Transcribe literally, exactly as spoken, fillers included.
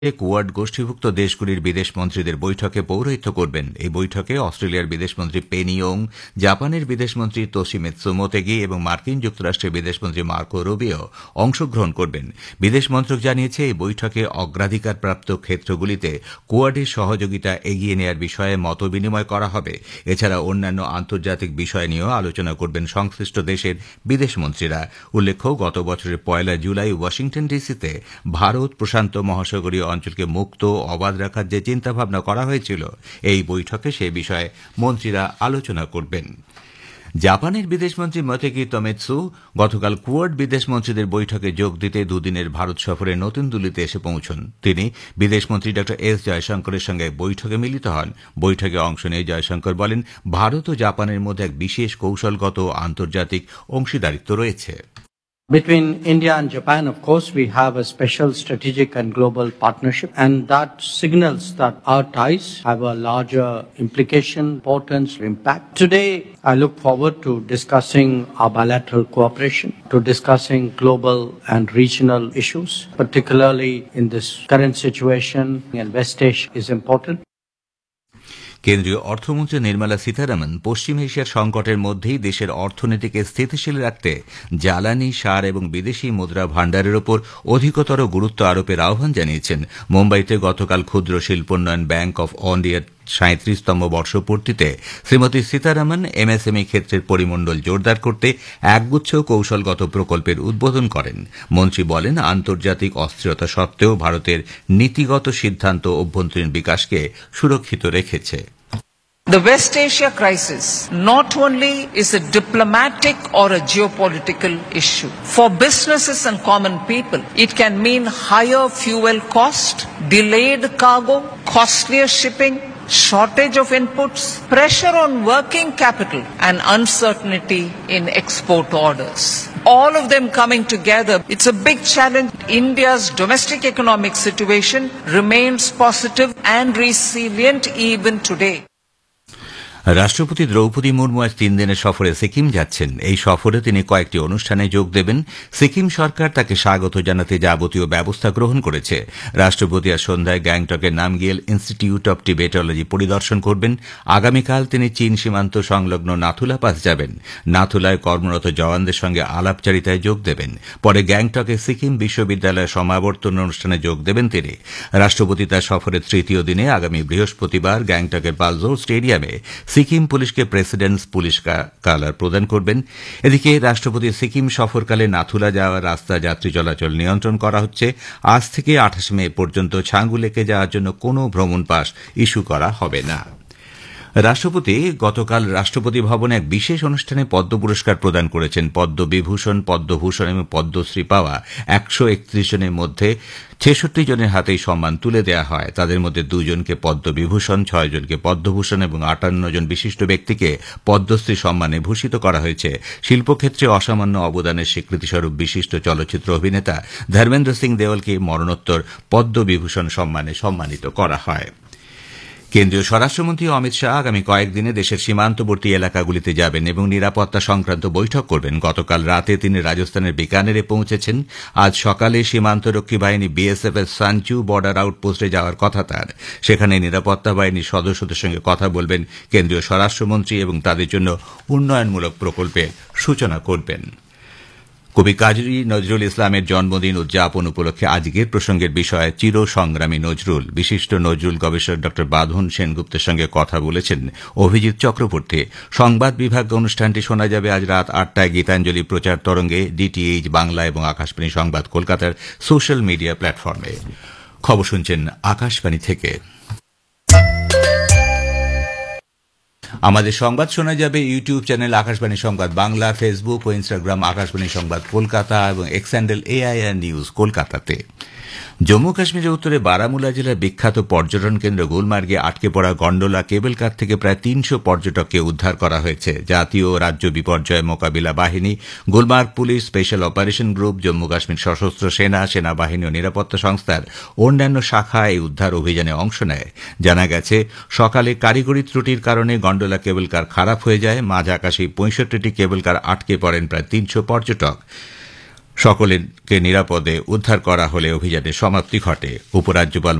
Quad গোষ্ঠীভুক্ত দেশগুলির বিদেশমন্ত্রীদের বৈঠকে পৌরোহিত্য করবেন। এই বৈঠকে অস্ট্রেলিয়ার বিদেশমন্ত্রী পেনি ইয়ং, জাপানের বিদেশমন্ত্রী তোশিমিৎসু মোতেগি এবং মার্কিন যুক্তরাষ্ট্রের বিদেশমন্ত্রী মার্কো রুবিও অংশগ্রহণ করবেন। বিদেশ মন্ত্রক জানিয়েছে, এই বৈঠকে অগ্রাধিকারপ্রাপ্ত ক্ষেত্রগুলিতে কোয়াডের সহযোগিতা এগিয়ে নেওয়ার বিষয়ে মতবিনিময় করা হবে। এছাড়া অন্যান্য আন্তর্জাতিক বিষয় নিয়েও আলোচনা করবেন সংশ্লিষ্ট দেশের বিদেশমন্ত্রীরা। উল্লেখ্য, গত বছরের পয়লা জুলাই ওয়াশিংটন ডিসিতে ভারত প্রশান্ত মহাসাগরীয় অঞ্চলকে মুক্ত অবাধ রাখার যে চিন্তাভাবনা করা হয়েছিল, এই বৈঠকে সে বিষয়ে মন্ত্রীরা আলোচনা করবেন। জাপানের বিদেশমন্ত্রী মোতেগি তোমেৎসু গতকাল কোয়াড বিদেশমন্ত্রীদের বৈঠকে যোগ দিতে দুদিনের ভারত সফরে নতুন দিল্লিতে এসে পৌঁছন। তিনি বিদেশমন্ত্রী ড এস জয়শঙ্করের সঙ্গে বৈঠকে মিলিত হন। বৈঠকে অংশ নিয়ে জয়শঙ্কর বলেন, ভারত ও জাপানের মধ্যে এক বিশেষ কৌশলগত আন্তর্জাতিক অংশীদারিত্ব রয়েছে। Between India and Japan, of course, we have a special strategic and global partnership, and that signals that our ties have a larger implication, importance, impact. Today, I look forward to discussing our bilateral cooperation, to discussing global and regional issues, particularly in this current situation, and West Asia is important. কেন্দ্রীয় অর্থমন্ত্রী নির্মলা সীতারামন পশ্চিম এশিয়ার সংকটের মধ্যেই দেশের অর্থনীতিকে স্থিতিশীল রাখতে জ্বালানি, সার এবং বিদেশি মুদ্রা ভাণ্ডারের ওপর অধিকতর গুরুত্ব আরোপের আহ্বান জানিয়েছেন। মুম্বাইতে গতকাল ক্ষুদ্র শিল্পোন্নয়ন ব্যাংক অব ইন্ডিয়ার সাঁত্রিশতম বর্ষপূর্তিতে শ্রীমতী সীতারামন এমএসএমই ক্ষেত্রের পরিমণ্ডল জোরদার করতে একগুচ্ছ কৌশলগত প্রকল্পের উদ্বোধন করেন। মন্ত্রী বলেন, আন্তর্জাতিক অস্থিরতা সত্ত্বেও ভারতের নীতিগত সিদ্ধান্ত অভ্যন্তরীণ বিকাশকে সুরক্ষিত রেখেছে। The West Asia crisis not only is a diplomatic or a geopolitical issue. For businesses and common people, it can mean higher fuel cost, delayed cargo, costlier shipping, shortage of inputs, pressure on working capital, and uncertainty in export orders. All of them coming together, it's a big challenge. India's domestic economic situation remains positive and resilient even today. রাষ্ট্রপতি দ্রৌপদী মুর্মু আজ তিন দিনের সফরে সিকিম যাচ্ছেন। এই সফরে তিনি কয়েকটি অনুষ্ঠানে যোগ দেবেন। সিকিম সরকার তাকে স্বাগত জানাতে যাবতীয় ব্যবস্থা গ্রহণ করেছে। রাষ্ট্রপতি আজ সন্ধ্যায় গ্যাংটকের নামগিয়েল ইনস্টিটিউট অব টিবেটোলজি পরিদর্শন করবেন। আগামীকাল তিনি চীন সীমান্ত সংলগ্ন নাথুলা পাস যাবেন। নাথুলায় কর্মরত জওয়ানদের সঙ্গে আলাপচারিতায় যোগ দেবেন। পরে গ্যাংটকে সিকিম বিশ্ববিদ্যালয়ের সমাবর্তন অনুষ্ঠানে যোগ দেবেন তিনি। রাষ্ট্রপতি তার সফরের তৃতীয় দিনে আগামী বৃহস্পতিবার গ্যাংটকের পালজোর স্টেডিয়ামে সিকিম পুলিশকে প্রেসিডেন্টস পুলিশ কালার প্রদান করবেন। এদিকে রাষ্ট্রপতি সিকিম সফরকালে নাথুলা যাওয়ার রাস্তা যাত্রী চলাচল নিয়ন্ত্রণ করা হচ্ছে। আজ থেকে আঠাশ মে পর্যন্ত ছাঙ্গু লেকে যাওয়ার জন্য কোনো ভ্রমণ পাস ইস্যু করা হবে না। রাষ্ট্রপতি গতকাল রাষ্ট্রপতি ভবনে এক বিশেষ অনুষ্ঠানে পদ্ম পুরস্কার প্রদান করেছেন। পদ্মবিভূষণ, পদ্মভূষণ এবং পদ্মশ্রী পাওয়া একশো একত্রিশ জনের মধ্যে ছেষট্টি জনের হাতেই সম্মান তুলে দেওয়া হয়। তাদের মধ্যে দুজনকে পদ্মবিভূষণ, ছয় জনকে পদ্মভূষণ এবং আটান্ন জন বিশিষ্ট ব্যক্তিকে পদ্মশ্রী সম্মানে ভূষিত করা হয়েছে। শিল্পক্ষেত্রে অসামান্য অবদানের স্বীকৃতিস্বরূপ বিশিষ্ট চলচ্চিত্র অভিনেতা ধর্মেন্দ্র সিং দেওয়ালকে মরণোত্তর পদ্মবিভূষণ সম্মানে সম্মানিত করা হয়। কেন্দ্রীয় স্বরাষ্ট্রমন্ত্রী অমিত শাহ আগামী কয়েকদিনে দেশের সীমান্তবর্তী এলাকাগুলিতে যাবেন এবং নিরাপত্তা সংক্রান্ত বৈঠক করবেন। গতকাল রাতে তিনি রাজস্থানের বিকানেরে পৌঁছেছেন। আজ সকালে সীমান্তরক্ষী বাহিনী বিএসএফ এর সানচু বর্ডার আউটপোস্টে যাওয়ার কথা তার। সেখানে নিরাপত্তা বাহিনীর সদস্যদের সঙ্গে কথা বলবেন কেন্দ্রীয় স্বরাষ্ট্রমন্ত্রী এবং তাদের জন্য উন্নয়নমূলক প্রকল্পের সূচনা করবেন। কবি কাজী নজরুল ইসলামের জন্মদিন উদযাপন উপলক্ষে আজকের প্রসঙ্গের বিষয়ে চির সংগ্রামী নজরুল বিশিষ্ট নজরুল গবেষক ড বাঁধন সেনগুপ্তের সঙ্গে কথা বলেছেন অভিজিৎ চক্রবর্তী। সংবাদ বিভাগ অনুষ্ঠানটি শোনা যাবে আজ রাত আটটায় গীতাঞ্জলি প্রচার তরঙ্গে, ডিটিএইচ বাংলা এবং আকাশবাণী সংবাদ কলকাতার সোশ্যাল মিডিয়া প্ল্যাটফর্মে। খবর শুনছেন আকাশবাণী থেকে। আমাদের সংবাদ শোনা যাবে ইউটিউব চ্যানেল আকাশবাণী সংবাদ বাংলা, ফেসবুক ও ইনস্টাগ্রাম আকাশবাণী সংবাদ কলকাতা এবং এক্স হ্যান্ডেল এআইআর নিউজ কলকাতাতে। জম্মু কাশ্মীরের উত্তরে বারামুলা জেলার বিখ্যাত পর্যটন কেন্দ্র গুলমার্গে আটকে পড়া গন্ডোলা কেবল কার থেকে প্রায় তিনশো পর্যটককে উদ্ধার করা হয়েছে। জাতীয় ও রাজ্য বিপর্যয় মোকাবিলা বাহিনী, Gulmarg police, special operation group, Jammu Kashmir সশস্ত্র সেনা, সেনাবাহিনী ও নিরাপত্তা সংস্থার অন্যান্য শাখা এই উদ্ধার অভিযানে অংশ নেয়। জানা গেছে, সকালে কারিগরি ত্রুটির কারণে গন্ডোলা কেবল কার খারাপ হয়ে যায়। মাঝ আকাশে পঁয়ষট্টিটি কেবল কার আটকে পড়েন প্রায় তিনশো পর্যটক। সকলকে নিরাপদে উদ্ধার করা হলে অভিযানের সমাপ্তি ঘটে। উপরাজ্যপাল